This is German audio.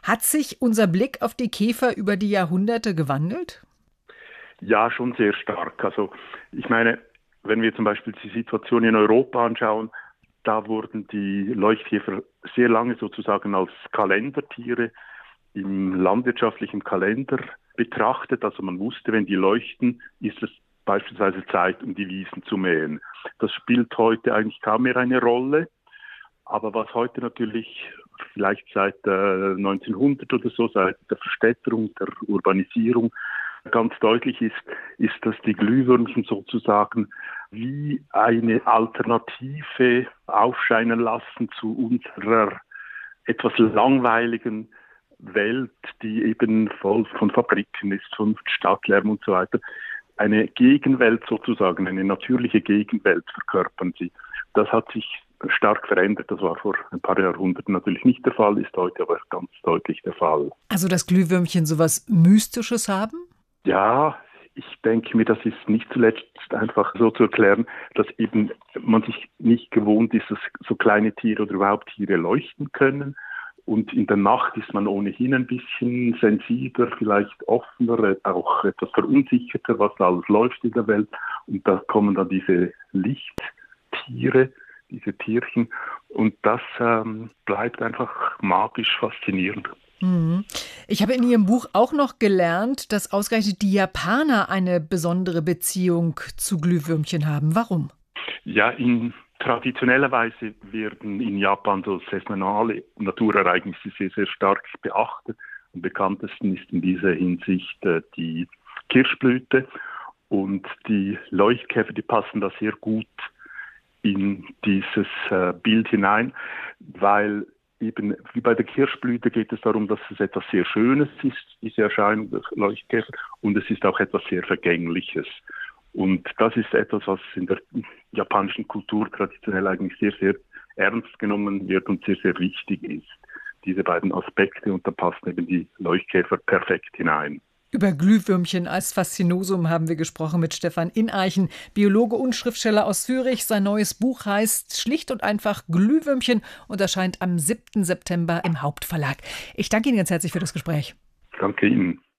Hat sich unser Blick auf die Käfer über die Jahrhunderte gewandelt? Ja, schon sehr stark. Also ich meine, wenn wir zum Beispiel die Situation in Europa anschauen, da wurden die Leuchtkäfer sehr lange sozusagen als Kalendertiere im landwirtschaftlichen Kalender betrachtet. Also man wusste, wenn die leuchten, ist es beispielsweise Zeit, um die Wiesen zu mähen. Das spielt heute eigentlich kaum mehr eine Rolle. Aber was heute natürlich vielleicht seit 1900 oder so, seit der Verstädterung, der Urbanisierung ganz deutlich ist, ist, dass die Glühwürmchen sozusagen wie eine Alternative aufscheinen lassen zu unserer etwas langweiligen Welt, die eben voll von Fabriken ist, von Stadtlärm und so weiter. Eine Gegenwelt sozusagen, eine natürliche Gegenwelt verkörpern sie. Das hat sich stark verändert. Das war vor ein paar Jahrhunderten natürlich nicht der Fall, ist heute aber ganz deutlich der Fall. Also, dass Glühwürmchen sowas Mystisches haben? Ja, ich denke mir, das ist nicht zuletzt einfach so zu erklären, dass eben man sich nicht gewohnt ist, dass so kleine Tiere oder überhaupt Tiere leuchten können. Und in der Nacht ist man ohnehin ein bisschen sensibler, vielleicht offener, auch etwas verunsicherter, was da alles läuft in der Welt. Und da kommen dann diese Lichttiere, diese Tierchen. Und das bleibt einfach magisch faszinierend. Mhm. Ich habe in Ihrem Buch auch noch gelernt, dass ausgerechnet die Japaner eine besondere Beziehung zu Glühwürmchen haben. Warum? Ja, in traditioneller Weise werden in Japan so saisonale Naturereignisse sehr, sehr stark beachtet. Am bekanntesten ist in dieser Hinsicht die Kirschblüte. Und die Leuchtkäfer, die passen da sehr gut in dieses Bild hinein, weil eben wie bei der Kirschblüte geht es darum, dass es etwas sehr Schönes ist, diese Erscheinung des Leuchtkäfer, und es ist auch etwas sehr Vergängliches. Und das ist etwas, was in der japanischen Kultur traditionell eigentlich sehr, sehr ernst genommen wird und sehr, sehr wichtig ist. Diese beiden Aspekte, und da passen eben die Leuchtkäfer perfekt hinein. Über Glühwürmchen als Faszinosum haben wir gesprochen mit Stefan Ineichen, Biologe und Schriftsteller aus Zürich. Sein neues Buch heißt schlicht und einfach Glühwürmchen und erscheint am 7. September im Hauptverlag. Ich danke Ihnen ganz herzlich für das Gespräch. Danke Ihnen.